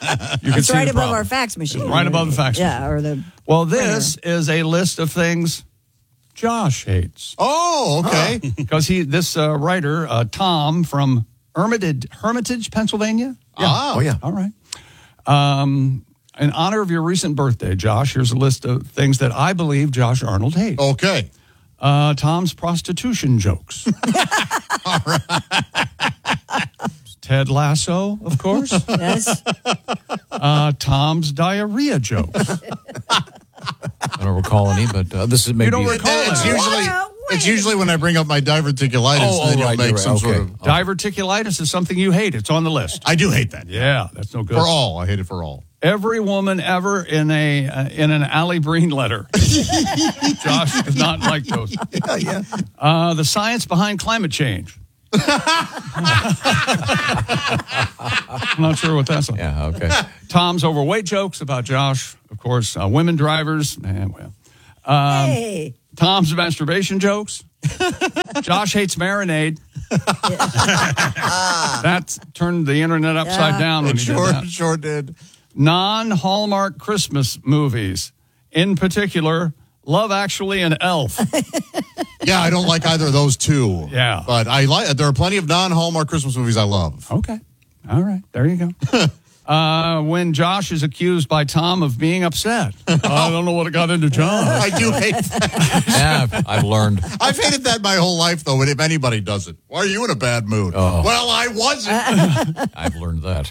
It's see right the above problem. our fax machine. Right above the fax machine. Yeah, or the. Well, this is a list of things Josh hates. Oh, okay. Because this writer, Tom from Hermitage, Pennsylvania. Yeah. Oh, yeah. All right. In honor of your recent birthday, Josh, here's a list of things that I believe Josh Arnold hates. Okay. Tom's prostitution jokes. All right. Ted Lasso, of course. Yes. Tom's diarrhea jokes. I don't recall any, but this is maybe. You don't recall It's usually when I bring up my diverticulitis, then you'll make some sort of. Diverticulitis is something you hate. It's on the list. I do hate that. Yeah, that's no good. For all. I hate it for all. Every woman ever in an Allie Breen letter. Josh does not like those. Yeah. The science behind climate change. I'm not sure what that's on. Yeah, okay. Tom's overweight jokes about Josh, of course. Women drivers. Hey. Tom's masturbation jokes. Josh hates marinade. That turned the internet upside down when It he did that. sure did. Non-Hallmark Christmas movies, in particular, Love Actually and Elf. Yeah, I don't like either of those two. Yeah. But there are plenty of non-Hallmark Christmas movies I love. Okay. All right. There you go. When Josh is accused by Tom of being upset. I don't know what got into Josh. I do hate that. Yeah, I've learned. I've hated that my whole life, though, if anybody does it. Why are you in a bad mood? Oh. Well, I wasn't. I've learned that.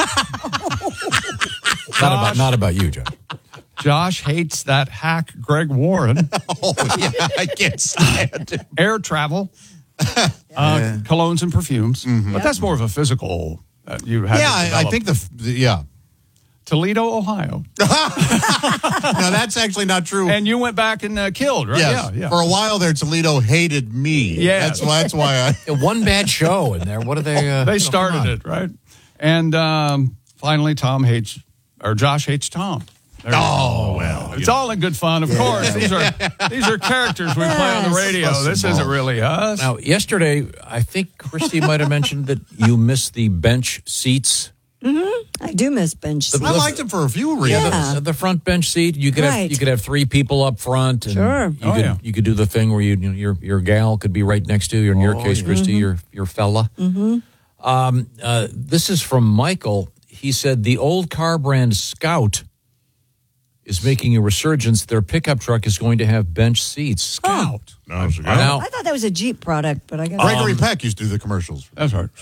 Not about you, John. Josh hates that hack Greg Warren. Oh, yeah, I can't stand it. Air travel. Colognes and perfumes. But that's more of a physical you have. Yeah, I think Toledo, Ohio. No, that's actually not true. And you went back and killed, right? Yes. Yeah. For a while there, Toledo hated me. Yeah. That's why I... One bad show in there. What are they? They started it, right? And finally, Josh hates Tom. Well. It's all in good fun, of course. These are characters we play on the radio. This isn't really us. Now, yesterday, I think Christy might have mentioned that you missed the bench seats. I do miss bench seats. I liked him for a few reasons. Yeah. The front bench seat. You could have three people up front. And Sure. You could do the thing where your gal could be right next to you. In your case, Christy, your fella. This is from Michael. He said the old car brand Scout is making a resurgence. Their pickup truck is going to have bench seats. Scout. No, Now, I thought that was a Jeep product, but I got Gregory Peck used to do the commercials. That's right.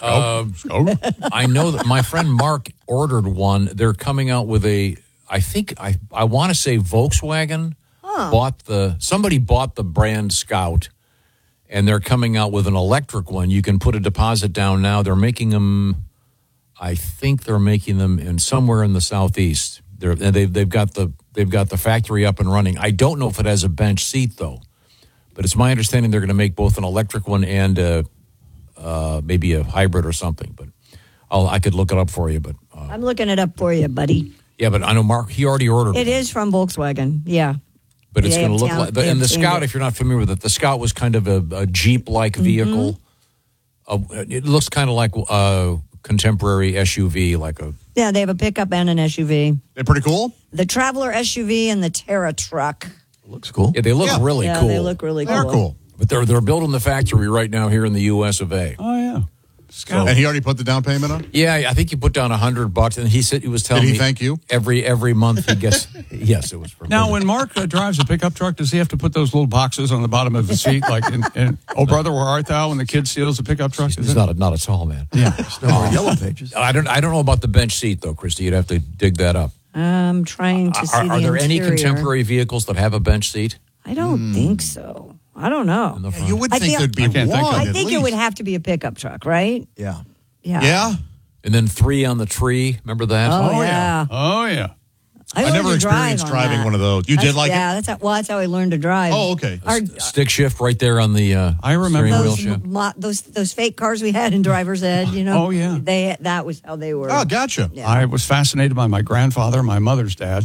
I know that my friend Mark ordered one. They're coming out with I want to say Volkswagen somebody bought the brand Scout, and they're coming out with an electric one. You can put a deposit down now. They're making them, I think they're making them in somewhere in the Southeast. They've got the factory up and running. I don't know if it has a bench seat though, but it's my understanding they're going to make both an electric one and maybe a hybrid or something. But I could look it up for you. But I'm looking it up for you, buddy. yeah, but I know Mark. He already ordered. It is from Volkswagen. Yeah. but it's They going to have look like. they And the have Scout, changed it. if you're not familiar with it, the Scout was kind of a Jeep-like vehicle. It looks kind of like a contemporary SUV, like a. Yeah, they have a pickup and an SUV. They're pretty cool. The Traveler SUV and the Terra truck. Looks cool. Yeah, they look really Yeah, cool. they look really cool. They're cool. But they're building the factory right now here in the U.S. of A. Oh, yeah. So, And he already put the down payment on? yeah, I think he put down $100, and he was telling Did me. he thank you? Every month he gets. Yes, it was. For Now, when Mark drives a pickup truck, does he have to put those little boxes on the bottom of the seat, like in "Oh Brother, Where Art Thou?" when the kid steals a pickup truck? he's not a tall man. Yeah. Yellow Pages. I don't know about the bench seat though, Christy. You'd have to dig that up. I'm trying to see Are there any interior. contemporary vehicles that have a bench seat? I don't think so. I don't know. In the front? You would I think feel- there'd be I can't think of one. it. I think it would have to be a pickup truck, right? Yeah. Yeah. Yeah? And then 3 on the tree. Remember that? Oh, yeah. Oh, yeah. I learned never to drive experienced on driving that. one of those. You did like it? Yeah, that's how I learned to drive. Oh, okay. Stick shift right there on the I remember steering wheel those, shift. those fake cars we had in driver's ed, you know. Oh, yeah. That was how they were. Oh, gotcha. Yeah. I was fascinated by my grandfather, my mother's dad,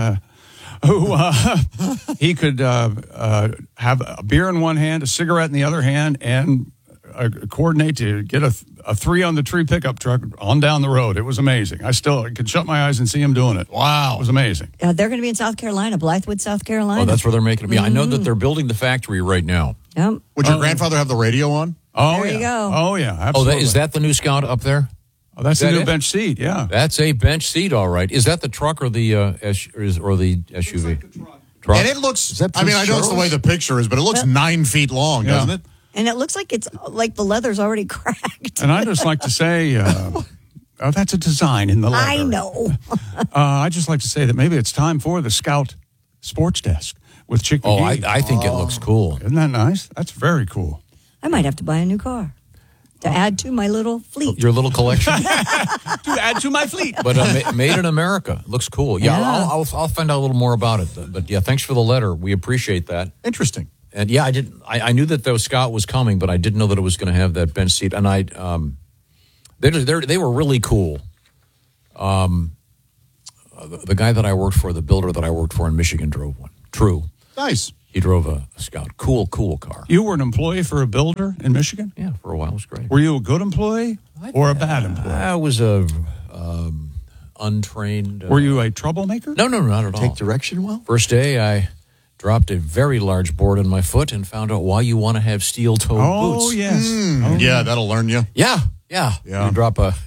who he could have a beer in one hand, a cigarette in the other hand, and coordinate to get a 3-on-the-tree pickup truck on down the road. It was amazing. I could shut my eyes and see him doing it. Wow. It was amazing. They're going to be in South Carolina, Blythewood, South Carolina. Oh, that's where they're making it. Yeah, I know that they're building the factory right now. Yep. Would your grandfather have the radio on? Oh, There yeah. you go. Oh, yeah, absolutely. Is that the new Scout up there? Oh, that's Is that the new it? bench seat, yeah. That's a bench seat, all right. Is that the truck or the SUV? Truck? And it looks, Is that I mean, I Prince know it's the way Charles? the picture is, but it looks 9 feet long, Yeah. doesn't it? And it looks like it's like the leather's already cracked. And I just like to say, that's a design in the leather. I know. I just like to say that maybe it's time for the Scout Sports Desk with Chick Oh, McGee. I think it looks cool. Isn't that nice? That's very cool. I might have to buy a new car to add to my little fleet. Your little collection, To add to my fleet. but made in America. It looks cool. Yeah, Yeah. I'll find out a little more about it. But yeah, thanks for the letter. We appreciate that. Interesting. And yeah, I knew that the Scout was coming, but I didn't know that it was going to have that bench seat. And they were really cool. The guy that I worked for, the builder that I worked for in Michigan, drove one. True, Nice. he drove a Scout. Cool car. You were an employee for a builder in Michigan? Yeah, for a while it was great. Were you a good employee or a bad employee? I was a untrained. Were you a troublemaker? No, not at all. Take direction well? First day, I dropped a very large board in my foot and found out why you want to have steel-toed Oh, boots. yes. Oh, Yeah, that'll learn you. Yeah. Yeah. You drop a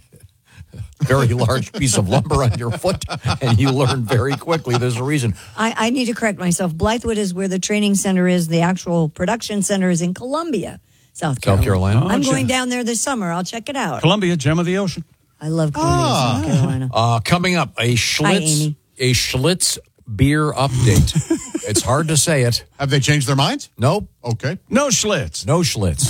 very large piece of lumber on your foot, and you learn very quickly there's a reason. I need to correct myself. Blythewood is where the training center is. The actual production center is in Columbia, South Carolina. Oh, I'm gee. going down there this summer. I'll check it out. Columbia, gem of the ocean. I love Columbia, South Carolina. Coming up, Amy. a Schlitz beer update. It's hard to say it. Have they changed their minds? Nope. Okay. No Schlitz. No Schlitz.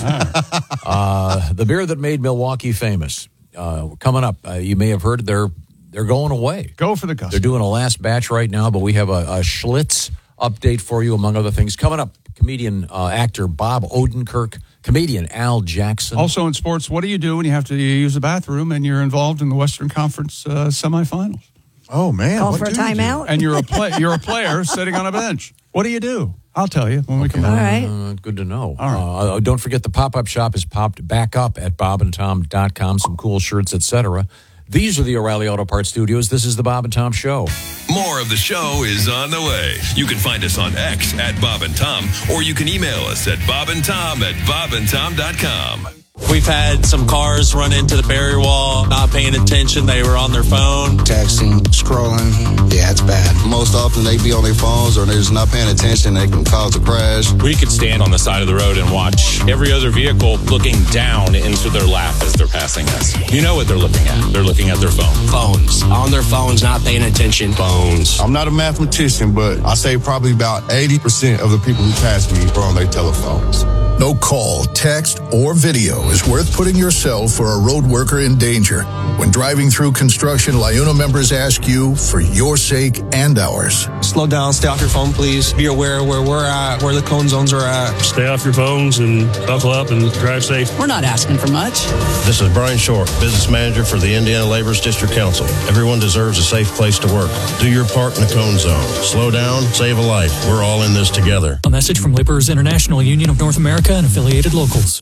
The beer that made Milwaukee famous. Coming up, you may have heard they're going away. Go for the They're customer. doing a last batch right now, but we have a Schlitz update for you, among other things. Coming up, comedian, actor Bob Odenkirk, comedian Al Jackson. Also in sports, what do you do when you have to use the bathroom and you're involved in the Western Conference semifinals? Oh, man. Call what for a do you do? timeout. And you're a player sitting on a bench. What do you do? I'll tell you when we come All back. right. Good to know. All right. Don't forget the pop-up shop is popped back up at bobandtom.com. Some cool shirts, etc. These are the O'Reilly Auto Parts Studios. This is the Bob and Tom Show. More of the show is on the way. You can find us on X at Bob and Tom, or you can email us at bobandtom@bobandtom.com. We've had some cars run into the barrier wall, not paying attention. They were on their phone. Texting, scrolling. Yeah, it's bad. Most often they be on their phones or they're just not paying attention. They can cause a crash. We could stand on the side of the road and watch every other vehicle looking down into their lap as they're passing us. You know what they're looking at. They're looking at their phone. Phones. On their phones, not paying attention. Phones. I'm not a mathematician, but I say probably about 80% of the people who pass me are on their telephones. No call, text, or video is worth putting yourself or a road worker in danger. When driving through construction, LIUNA members ask you for your sake and ours. Slow down. Stay off your phone, please. Be aware where we're at, where the cone zones are at. Stay off your phones and buckle up and drive safe. We're not asking for much. This is Brian Short, business manager for the Indiana Laborers District Council. Everyone deserves a safe place to work. Do your part in the cone zone. Slow down, save a life. We're all in this together. A message from Laborers International Union of North America and affiliated locals.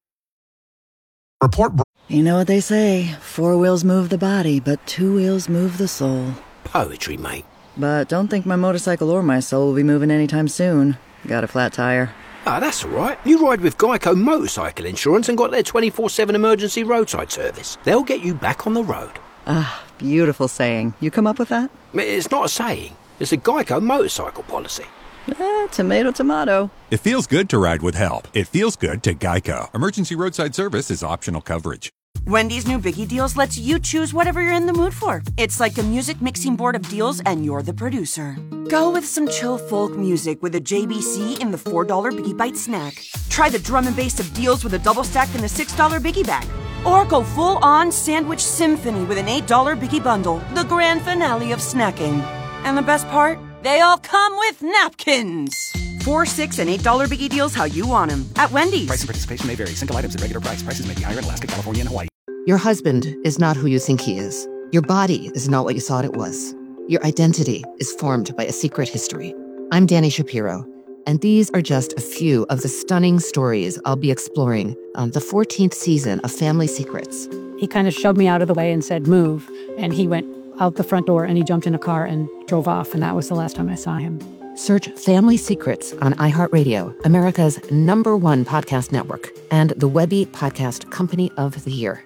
Report. You know what they say, 4 wheels move the body, but 2 wheels move the soul. Poetry, mate. But don't think my motorcycle or my soul will be moving anytime soon. Got a flat tire. Ah, that's all right. You ride with Geico Motorcycle Insurance and got their 24/7 emergency roadside service. They'll get you back on the road. Ah, beautiful saying. You come up with that? It's not a saying. It's a Geico motorcycle policy. Tomato, tomato. It feels good to ride with help. It feels good to Geico. Emergency roadside service is optional coverage. Wendy's new Biggie Deals lets you choose whatever you're in the mood for. It's like a music mixing board of deals, and you're the producer. Go with some chill folk music with a JBC in the $4 Biggie Bite snack. Try the drum and bass of deals with a double stack in the $6 Biggie Bag. Or go full-on sandwich symphony with an $8 Biggie Bundle, the grand finale of snacking. And the best part? They all come with napkins. $4, $6, and $8 Biggie Deals how you want them at Wendy's. Price and participation may vary. Single items at regular price. Prices may be higher in Alaska, California, and Hawaii. Your husband is not who you think he is. Your body is not what you thought it was. Your identity is formed by a secret history. I'm Danny Shapiro, And these are just a few of the stunning stories I'll be exploring on the 14th season of Family Secrets. He kind of shoved me out of the way and said, move. And he went out the front door and he jumped in a car and drove off. And that was the last time I saw him. Search Family Secrets on iHeartRadio, America's #1 podcast network, and the Webby Podcast Company of the Year.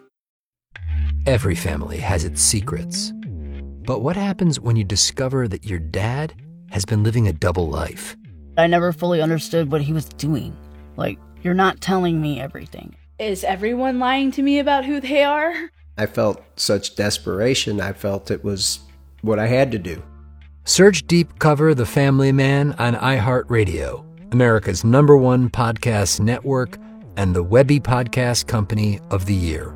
Every family has its secrets. But what happens when you discover that your dad has been living a double life? I never fully understood what he was doing. Like, you're not telling me everything. Is everyone lying to me about who they are? I felt such desperation. I felt it was what I had to do. Search Deep Cover The Family Man on iHeartRadio, America's #1 podcast network, and the Webby Podcast Company of the Year.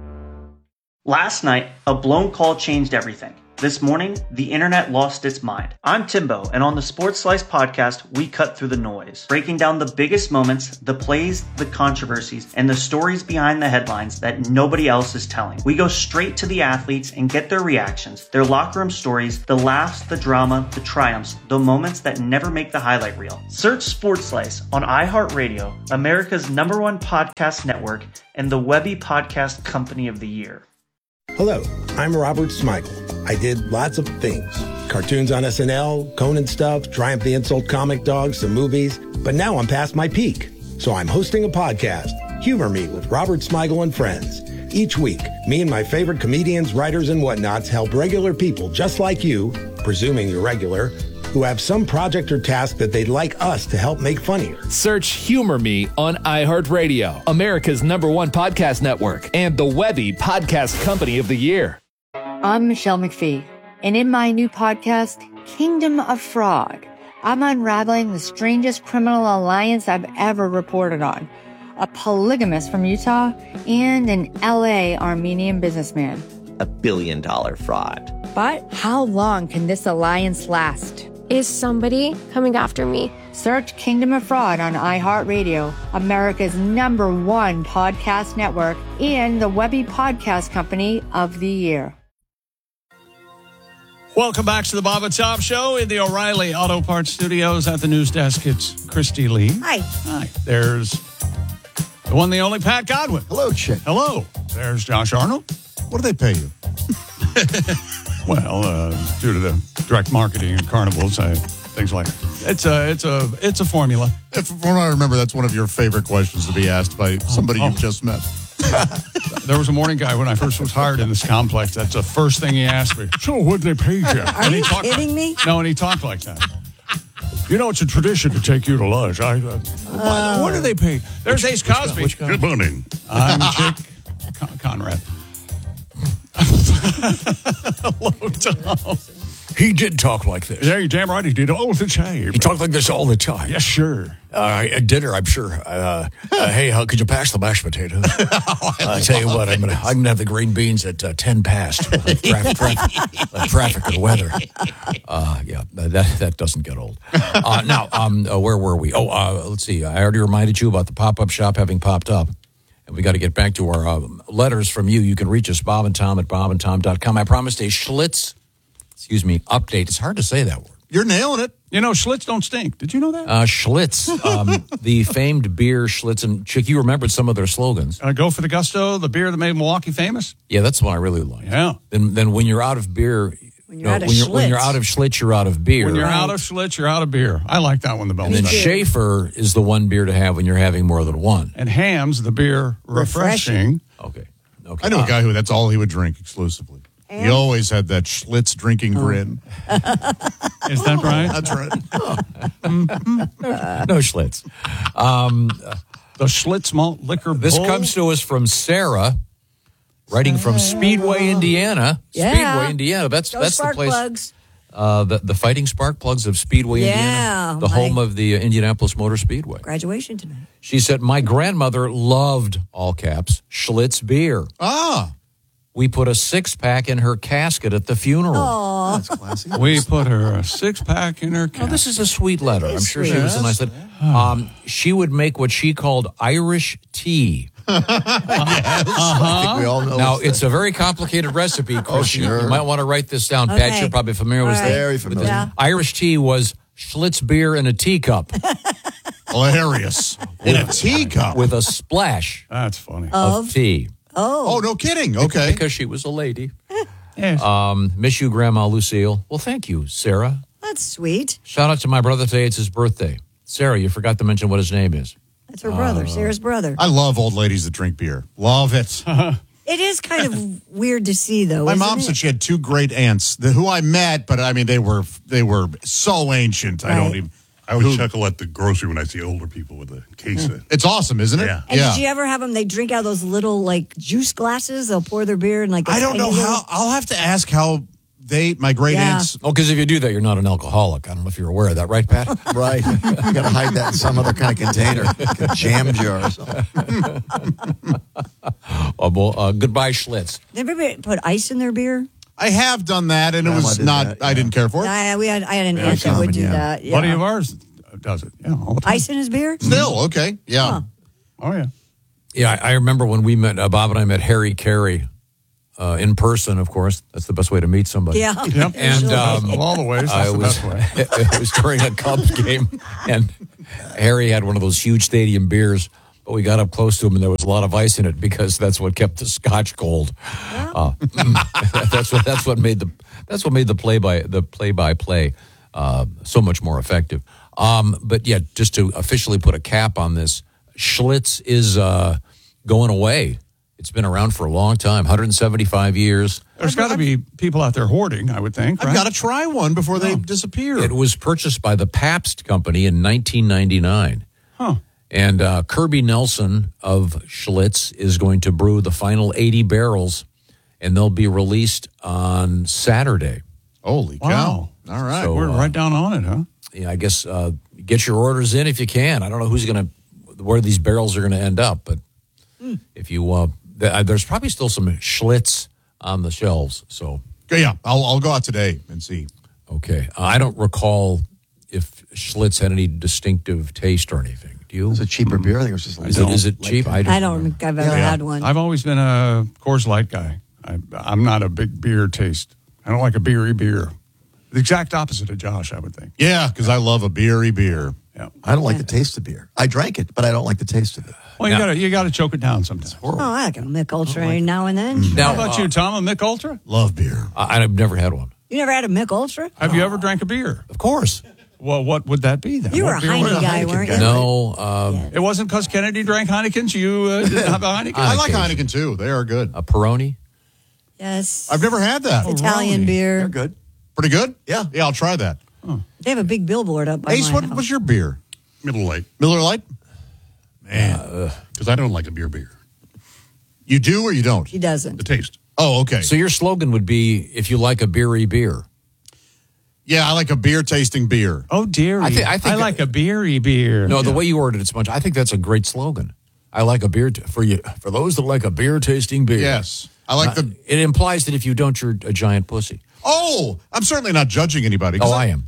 Last night, a blown call changed everything. This morning, the internet lost its mind. I'm Timbo, and on the Sports Slice podcast, we cut through the noise, breaking down the biggest moments, the plays, the controversies, and the stories behind the headlines that nobody else is telling. We go straight to the athletes and get their reactions, their locker room stories, the laughs, the drama, the triumphs, the moments that never make the highlight reel. Search Sports Slice on iHeartRadio, America's #1 podcast network, and the Webby Podcast Company of the Year. Hello, I'm Robert Smigel. I did lots of things. Cartoons on SNL, Conan stuff, Triumph the Insult Comic Dog, some movies. But now I'm past my peak. So I'm hosting a podcast, Humor Me with Robert Smigel and Friends. Each week, me and my favorite comedians, writers, and whatnots help regular people just like you, presuming you're regular, who have some project or task that they'd like us to help make funnier. Search Humor Me on iHeartRadio, America's #1 podcast network, and the Webby Podcast Company of the Year. I'm Michelle McPhee, and in my new podcast, Kingdom of Fraud, I'm unraveling the strangest criminal alliance I've ever reported on. A polygamist from Utah and an LA Armenian businessman. $1 billion fraud. But how long can this alliance last? Is somebody coming after me? Search Kingdom of Fraud on iHeartRadio, America's #1 podcast network, and the Webby Podcast Company of the Year. Welcome back to the Bob and Tom Show in the O'Reilly Auto Parts Studios. At the news desk, it's Christy Lee. Hi. Hi. There's the one, the only Pat Godwin. Hello, Chick. Hello. There's Josh Arnold. What do they pay you? Well, due to the direct marketing and carnivals, things like that. It's a formula. From what I remember, that's one of your favorite questions to be asked by somebody you've just met. There was a morning guy when I first was hired in this complex. That's the first thing he asked me. So what'd they pay you? Are you kidding me? No, and he talked like that. You know, it's a tradition to take you to lunch. What do they pay? There's Ace Cosby. Good morning. I'm Chick Conrad. Hello, Tom. He did talk like this. Yeah, you're damn right he did all the time. He talked like this all the time. Yes, sure. At dinner, I'm sure. Hey, could you pass the mashed potatoes? I tell you what, I'm gonna have the green beans at 10 past. Traffic and weather. Yeah, that doesn't get old. Now, where were we? Let's see. I already reminded you about the pop-up shop having popped up. And we got to get back to our letters from you. You can reach us, Bob and Tom at bobandtom.com. I promised a Schlitz, update. It's hard to say that word. You're nailing it. You know, Schlitz don't stink. Did you know that? Schlitz, the famed beer Schlitz. And Chick, you remembered some of their slogans. Go for the gusto, the beer that made Milwaukee famous. Yeah, that's one I really like. Yeah. Then when you're out of beer... When you're out of Schlitz. When you're out of Schlitz, you're out of beer. When you're out of Schlitz, you're out of beer. I like that one the best. And then Schaefer is the one beer to have when you're having more than one. And Hamm's the beer refreshing. Okay. I know a guy who that's all he would drink exclusively. And? He always had that Schlitz drinking grin. Is that right? That's right. No Schlitz. The Schlitz malt liquor bowl. This comes to us from Sarah. Writing from Speedway, Indiana. Yeah. Speedway, Indiana. That's the place. Plugs. The Fighting Spark Plugs of Speedway, Indiana. The home of the Indianapolis Motor Speedway. Graduation tonight. She said, my grandmother loved, all caps, Schlitz beer. We put a 6-pack in her casket at the funeral. Aww. That's classy. We put her a 6-pack in her casket. Oh, this is a sweet letter. I'm sure she was a nice letter. She would make what she called Irish tea. Yes. I think we all know. Now, it's a very complicated recipe, Chris. Sure. You might want to write this down. Okay. Pat, you're probably familiar with this. Very familiar. Yeah. Irish tea was Schlitz beer in a teacup. hilarious. In a teacup. With a splash. That's funny. Of tea. Oh, no kidding. Okay. Because she was a lady. Yes. Miss you, Grandma Lucille. Well, thank you, Sarah. That's sweet. Shout out to my brother today. It's his birthday. Sarah, you forgot to mention what his name is. That's her brother, Sarah's brother. I love old ladies that drink beer. Love it. It is kind of weird to see, though. My isn't mom it? said she had two great aunts who I met, but I mean they were so ancient. Right. I always chuckle at the grocery when I see older people with a case. It's awesome, isn't it? Yeah. And did you ever have them? They drink out of those little like juice glasses. They'll pour their beer in like. I don't know how. I'll have to ask how my great aunts. Oh, because if you do that, you're not an alcoholic. I don't know if you're aware of that, right, Pat? Right. You got to hide that in some other kind of container, like a jam jar or something. Goodbye, Schlitz. Did everybody put ice in their beer? I have done that, and it was not. I didn't care for it. I had an aunt that would do that. Yeah. Buddy of ours does it. Yeah, all the time. Ice in his beer? Still okay. Yeah. Huh. Oh yeah. Yeah, I remember when we met. Bob and I met Harry Carey. In person, of course. That's the best way to meet somebody. Yeah. Yep. And of all the ways, that's the best way. It was during a Cubs game, and Harry had one of those huge stadium beers. But we got up close to him, and there was a lot of ice in it because that's what kept the scotch cold. That's what made the play-by-play so much more effective. But yeah, just to officially put a cap on this, Schlitz is going away. It's been around for a long time, 175 years. There's got to be people out there hoarding, I would think. I've got to try one before they disappear. It was purchased by the Pabst Company in 1999. Huh. And Kirby Nelson of Schlitz is going to brew the final 80 barrels, and they'll be released on Saturday. Holy cow. Wow. All right. So, we're right down on it, huh? Yeah, I guess get your orders in if you can. I don't know where these barrels are going to end up, but if you, there's probably still some Schlitz on the shelves. So yeah, I'll go out today and see. Okay, I don't recall if Schlitz had any distinctive taste or anything. Do you? It's a cheaper beer. I think it was just like Is it cheap? I don't think I've ever had one. I've always been a Coors Light guy. I'm not a big beer taste. I don't like a beery beer. The exact opposite of Josh, I would think. Yeah, because I love a beery beer. Yeah. I don't like the taste of beer. I drank it, but I don't like the taste of it. Well, you gotta choke it down sometimes. Oh, I like a Mick Ultra now and then. How about you, Tom? A Mick Ultra? Love beer. I've never had one. You never had a Mick Ultra? Have you ever drank a beer? Of course. Well, what would that be then? You were What a beer was Heineken it? guy, weren't you? No. It wasn't because Kennedy drank Heinekens. You didn't have a Heineken? I like Heineken too. They are good. A Peroni? Yes. I've never had that. Italian beer. They're good. Pretty good? Yeah. Yeah, I'll try that. They have a big billboard up by Ace, my what house. was your beer? Miller Lite. Miller Lite? Man. Because I don't like a beer. You do or you don't? He doesn't. The taste. Oh, okay. So your slogan would be, if you like a beery beer. Yeah, I like a beer tasting beer. Oh, dear. I think like a beery beer. No, the way you ordered it, Sponge, I think that's a great slogan. I like a beer for those that like a beer tasting beer. Yes. I like It implies that if you don't, you're a giant pussy. Oh, I'm certainly not judging anybody. Oh, I am.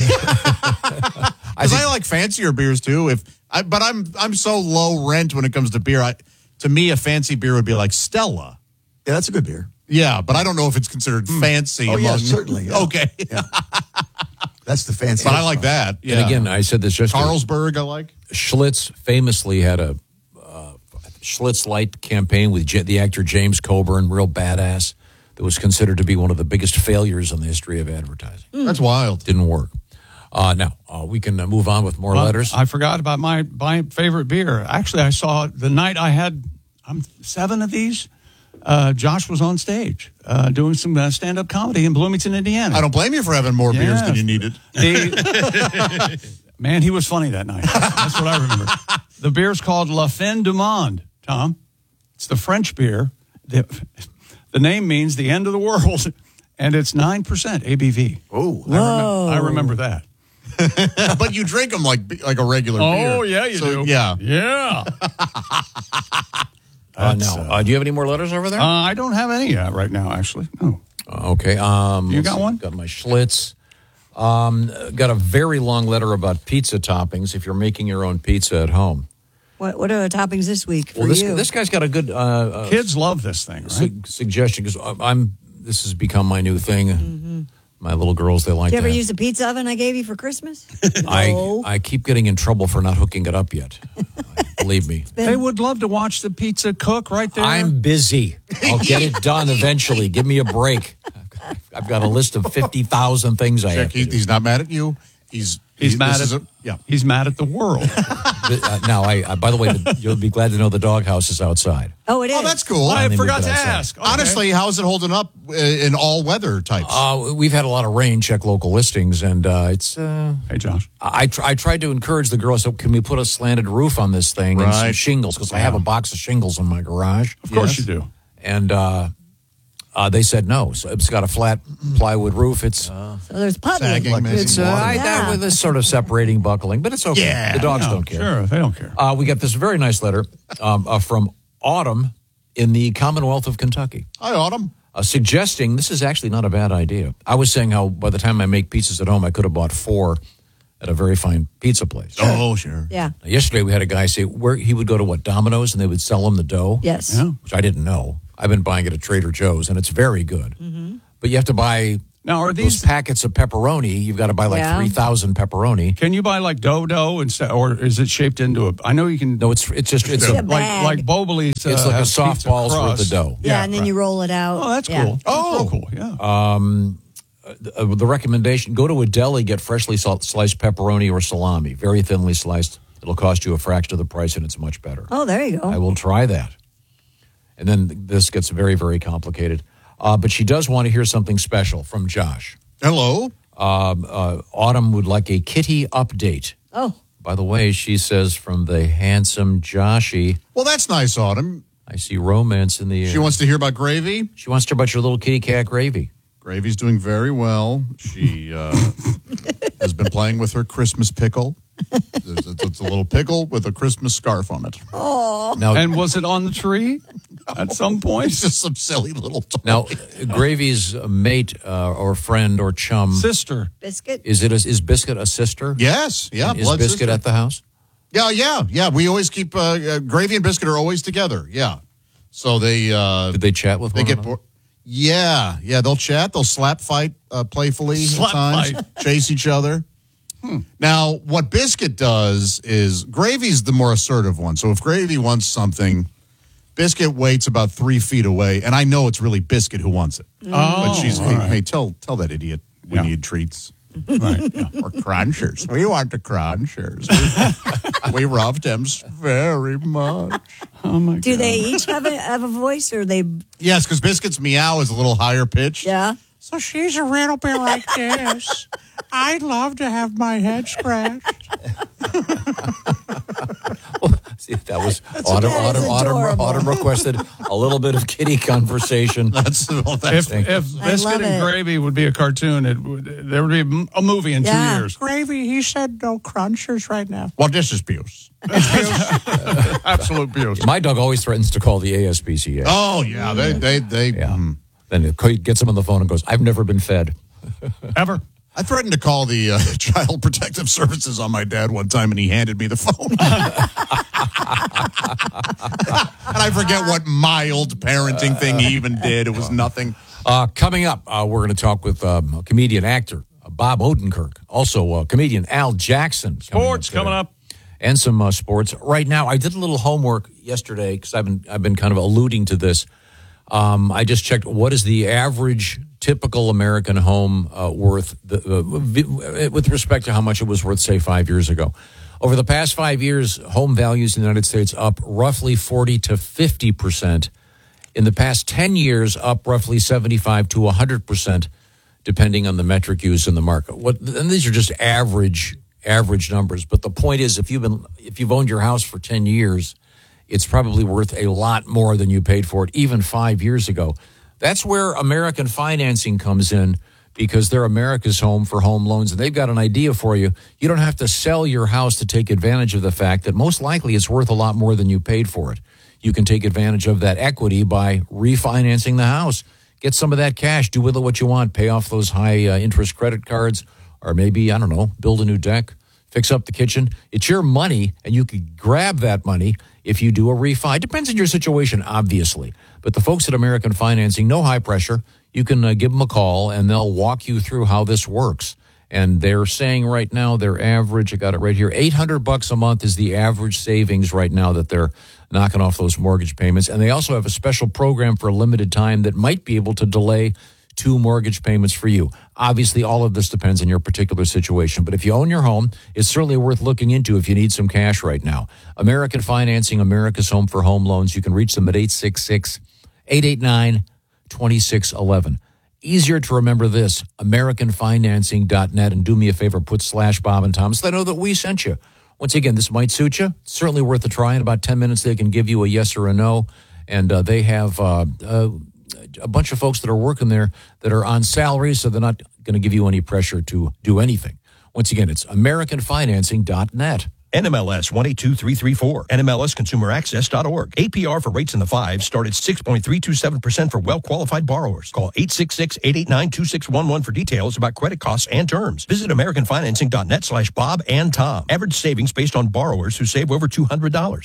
Because I like fancier beers too. But I'm so low rent when it comes to beer. To me, a fancy beer would be like Stella. Yeah, that's a good beer. Yeah, but I don't know if it's considered fancy. Oh, yeah, certainly. Yeah. Okay. Yeah. That's the fancy. But I like that. Yeah. And again, I said this yesterday. Carlsberg, I like. Schlitz famously had a Schlitz Light campaign with the actor James Coburn, real badass, that was considered to be one of the biggest failures in the history of advertising. That's wild. Didn't work. Now, we can move on with more letters. I forgot about my favorite beer. Actually, I saw the night I had 7 of these. Josh was on stage doing some stand-up comedy in Bloomington, Indiana. I don't blame you for having more beers than you needed. Man, he was funny that night. That's what I remember. The beer's called La Fin du Monde, Tom. It's the French beer. The name means the end of the world, and it's 9% ABV. Oh, I remember that. But you drink them like a regular beer. Oh, yeah, you do. Yeah. Yeah. Now, do you have any more letters over there? I don't have any right now, actually. No. Okay. You got one? Got my Schlitz. Got a very long letter about pizza toppings if you're making your own pizza at home. What are the toppings this week for you? This guy's got a good... Kids love this thing, right? Suggestion, because this has become my new thing. My little girls, they like Did you ever that. use the pizza oven I gave you for Christmas? No. I keep getting in trouble for not hooking it up yet. Believe me. They would love to watch the pizza cook right there. I'm busy. I'll get it done eventually. Give me a break. I've got a list of 50,000 things I have to do. He's not mad at you. He's mad this at is a- He's mad at the world. Now, by the way, you'll be glad to know the doghouse is outside. Oh, it is. Oh, that's cool. I Finally forgot moved to it outside. ask. Okay. Honestly, how is it holding up in all weather types? We've had a lot of rain. Check local listings, and it's. Hey, Josh. I tried to encourage the girls. So can we put a slanted roof on this thing and some Right. shingles? Because I have a box of shingles in my garage. Of course you do. And they said no. So it's got a flat plywood roof. It's So there's puddling. Sagging, messy it's Yeah. with this sort of separating buckling, but it's okay. Yeah. The dogs No, don't care. Sure, they don't care. We got this very nice letter from Autumn in the Commonwealth of Kentucky. Hi, Autumn. Suggesting this is actually not a bad idea. I was saying how by the time I make pizzas at home, I could have bought 4 at a very fine pizza place. Oh, sure. Yeah. Now, yesterday we had a guy say where he would go to Domino's and they would sell him the dough. Yes. Yeah. Which I didn't know. I've been buying it at Trader Joe's and it's very good. Mm-hmm. But you have to buy Now, are those these? packets of pepperoni. You've got to buy like Yeah. 3,000 pepperoni. Can you buy like dough instead, or is it shaped into a? I know you can. No, it's just a bag. like Boboli's. it's like a has pizza softball's worth of crust. dough. Yeah, and then right. you roll it out. Oh, that's Yeah. cool. Oh, cool. Yeah. The recommendation: go to a deli, get freshly sliced pepperoni or salami, very thinly sliced. It'll cost you a fraction of the price, and it's much better. Oh, there you go. I will try that. And then this gets very, very complicated. But she does want to hear something special from Josh. Hello. Autumn would like a kitty update. Oh. By the way, she says from the handsome Joshy, Well, that's nice, Autumn. I see romance in the air. She wants to hear about Gravy. She wants to hear about your little kitty cat Gravy. Gravy's doing very well. She has been playing with her Christmas pickle. It's a little pickle with a Christmas scarf on it. Oh. Now, And was it on the tree at some point? It's just some silly little toy. now Gravy's mate or friend or chum, Sister. Biscuit? is Biscuit a sister? Yes, yeah. Is blood Biscuit sister. at the house? Yeah. We always keep Gravy and Biscuit are always together. Yeah. So they Did they chat with they one get another? bored. Yeah. They'll chat. They'll slap fight playfully Slap at times, fight. chase each other. Now, what Biscuit does is Gravy's the more assertive one. So if Gravy wants something, Biscuit waits about 3 feet away, and I know it's really Biscuit who wants it. But she's, all right. hey, tell that idiot we Yeah. need treats. Right. Yeah. Or crunchers. We want the crunchers. We love them very much. Oh my Do God. they each have a voice, or they? Yes, because Biscuit's meow is a little higher pitched. Yeah. So she's a little bit like this. I'd love to have my head scratched. See, that was Autumn requested a little bit of kitty conversation. That's If Thank you. Biscuit love and it. Gravy would be a cartoon, there would be a movie in Yeah. 2 years. Gravy, he said no crunchers right now. Well, this is Buse. Absolute beauty. My dog always threatens to call the ASPCA. Oh, yeah. They Yeah. Then it gets him on the phone and goes, I've never been fed. Ever. I threatened to call the Child Protective Services on my dad one time, and he handed me the phone. And I forget what mild parenting thing he even did. It was nothing. Coming up, we're going to talk with comedian actor Bob Odenkirk, also comedian Al Jackson. Sports coming today. up. And some sports. Right now, I did a little homework yesterday because I've been kind of alluding to this. I just checked what is the average typical American home worth with respect to how much it was worth, say, 5 years ago. Over the past 5 years, home values in the United States up roughly 40 to 50%. In the past 10 years, up roughly 75 to 100%, depending on the metric used in the market. And these are just average numbers. But the point is, if you've owned your house for 10 years, it's probably worth a lot more than you paid for it even 5 years ago. That's where American Financing comes in, because they're America's home for home loans, and they've got an idea for you. You don't have to sell your house to take advantage of the fact that most likely it's worth a lot more than you paid for it. You can take advantage of that equity by refinancing the house. Get some of that cash, do with it what you want, pay off those high interest credit cards, or maybe, I don't know, build a new deck, fix up the kitchen. It's your money, and you could grab that money if you do a refi. It depends on your situation, obviously. But the folks at American Financing, no high pressure. you can give them a call, and they'll walk you through how this works. And they're saying right now their average, I got it right here, $800 a month is the average savings right now that they're knocking off those mortgage payments. And they also have a special program for a limited time that might be able to delay 2 mortgage payments for you. Obviously, all of this depends on your particular situation. But if you own your home, it's certainly worth looking into if you need some cash right now. American Financing, America's Home for Home Loans. You can reach them at 866-889-2611. Easier to remember this, AmericanFinancing.net. And do me a favor, put /Bob and Tom so they know that we sent you. Once again, this might suit you. It's certainly worth a try. In about 10 minutes, they can give you a yes or a no. And they have a bunch of folks that are working there that are on salary, so they're not going to give you any pressure to do anything. Once again, it's AmericanFinancing.net. NMLS 182334, NMLSConsumerAccess.org. APR for rates in the 5s start at 6.327% for well-qualified borrowers. Call 866-889-2611 for details about credit costs and terms. Visit AmericanFinancing.net/Bob and Tom. Average savings based on borrowers who save over $200.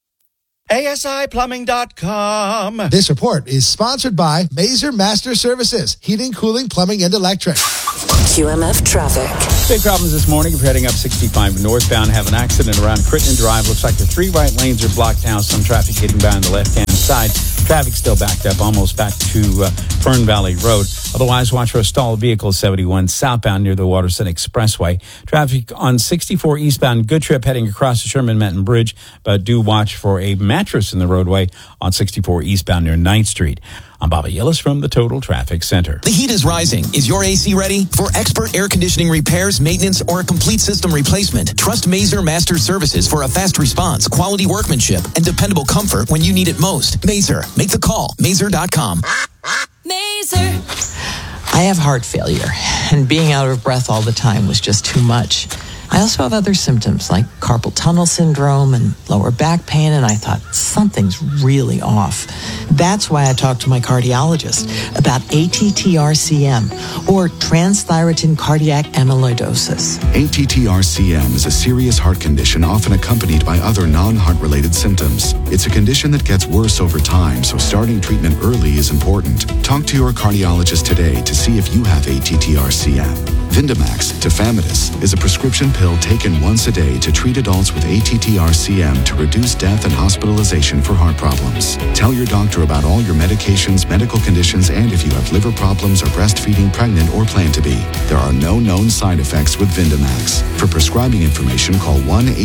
ASIPlumbing.com. This report is sponsored by Mazer Master Services, heating, cooling, plumbing, and electric. QMF traffic. Big problems this morning. If you're heading up 65 northbound, have an accident around Crittenden Drive. Looks like the 3 right lanes are blocked down. Some traffic getting by on the left-hand side. Traffic still backed up almost back to Fern Valley Road. Otherwise, watch for a stalled vehicle 71 southbound near the Waterson Expressway. Traffic on 64 eastbound Good Trip heading across the Sherman-Menton Bridge, but do watch for a mattress in the roadway on 64 eastbound near 9th Street. I'm Bobby Yillis from the Total Traffic Center. The heat is rising. Is your AC ready? For expert air conditioning repairs, maintenance, or a complete system replacement, trust Mazer Master Services for a fast response, quality workmanship, and dependable comfort when you need it most. Mazer. Make the call. Mazer.com. Mazer. I have heart failure, and being out of breath all the time was just too much. I also have other symptoms like carpal tunnel syndrome and lower back pain, and I thought something's really off. That's why I talked to my cardiologist about ATTR-CM, or transthyretin cardiac amyloidosis. ATTR-CM is a serious heart condition often accompanied by other non-heart-related symptoms. It's a condition that gets worse over time, so starting treatment early is important. Talk to your cardiologist today to see if you have ATTR-CM. Vindamax, tafamidis, is a prescription pill taken once a day to treat adults with ATTR-CM to reduce death and hospitalization for heart problems. Tell your doctor about all your medications, medical conditions, and if you have liver problems or breastfeeding, pregnant, or plan to be. There are no known side effects with Vindamax. For prescribing information, call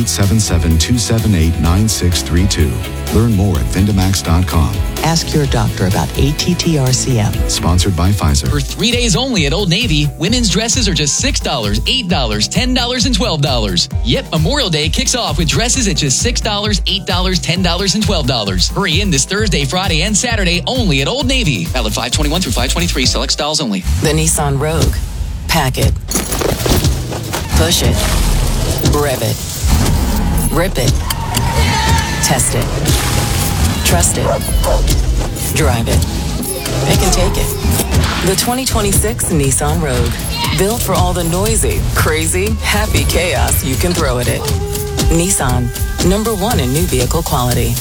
1-877-278-9632. Learn more at Vindamax.com. Ask your doctor about ATTR-CM. Sponsored by Pfizer. For 3 days only at Old Navy, women's dresses are just $6, $8, $10, and $12. Yep, Memorial Day kicks off with dresses at just $6, $8, $10, and $12. Hurry in this Thursday, Friday, and Saturday only at Old Navy. Valid 5/21 through 5/23. Select styles only. The Nissan Rogue. Pack it. Push it. Rev it. Rip it. Test it. Trust it. Drive it. Pick and take it. The 2026 Nissan Rogue. Built for all the noisy, crazy, happy chaos you can throw at it. Nissan. #1 in new vehicle quality.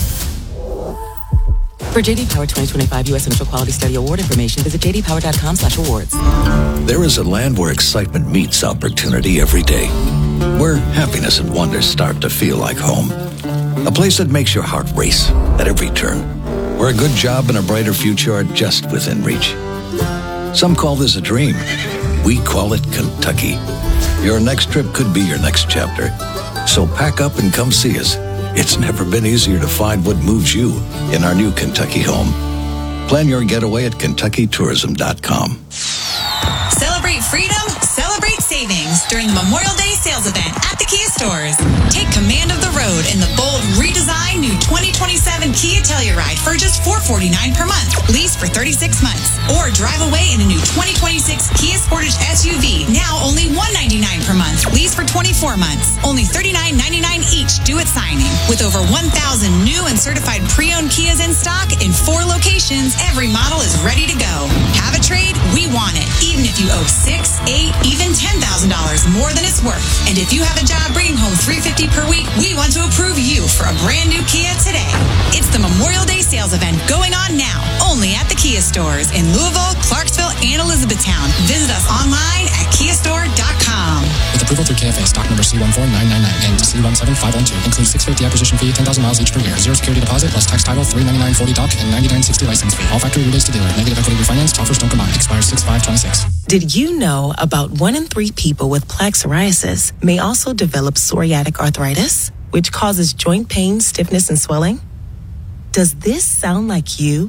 For J.D. Power 2025 U.S. Initial Quality Study Award information, visit jdpower.com/awards. There is a land where excitement meets opportunity every day. Where happiness and wonder start to feel like home. A place that makes your heart race at every turn. Where a good job and a brighter future are just within reach. Some call this a dream. We call it Kentucky. Your next trip could be your next chapter. So pack up and come see us. It's never been easier to find what moves you in our new Kentucky home. Plan your getaway at KentuckyTourism.com. Celebrate freedom, celebrate savings during the Memorial Day sales event at the Kia stores. Take command of the road in the bold, redesigned new 2027 Kia Telluride for just $449 per month. Lease for 36 months. Or drive away in a new 2026 Kia Sportage SUV, now only $199 per month. Lease for 24 months. Only $39.99 each due at signing. With over 1,000 new and certified pre-owned Kias in stock in 4 locations, every model is ready to go. Have a trade? We want it. Even if you owe $6,000, $8,000, even $10,000 more than it's worth. And if you have a job bringing home $350 per week, we want to approve you for a brand new Kia today. It's the Memorial Day sales event going on now, only at the Kia stores in Louisville, Clarksville, and Elizabethtown. Visit us online at kiastore.com. With approval through KFA, stock number C14999 and C17512. Includes $650 acquisition fee, 10,000 miles each per year. Zero security deposit plus tax title, $399.40 doc, and $99.60 license fee. All factory rebates to dealer. Negative equity refinance. Offers don't combine. Expires 6/5/26. Did you know about 1 in 3 people with plaque psoriasis may also develop psoriatic arthritis, which causes joint pain, stiffness, and swelling? Does this sound like you?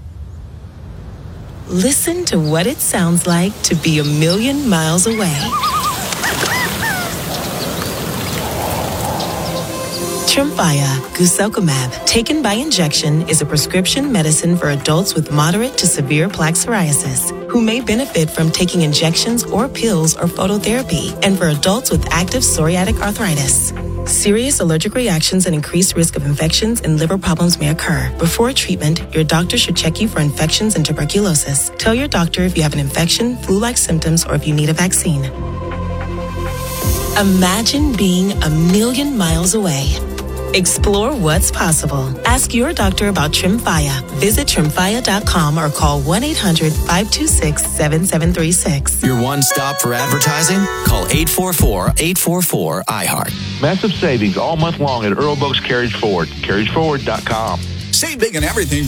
Listen to what it sounds like to be a million miles away. Tremfya guselkumab, taken by injection, is a prescription medicine for adults with moderate to severe plaque psoriasis who may benefit from taking injections or pills or phototherapy, and for adults with active psoriatic arthritis. Serious allergic reactions and increased risk of infections and liver problems may occur. Before treatment, your doctor should check you for infections and tuberculosis. Tell your doctor if you have an infection, flu-like symptoms, or if you need a vaccine. Imagine being a million miles away. Explore what's possible. Ask your doctor about Tremfya. Visit Tremfya.com or call 1-800-526-7736. Your one stop for advertising? Call 844-844-iHeart. Massive savings all month long at Earl Boaks Carriage Ford. CarriageForward.com. Save big on everything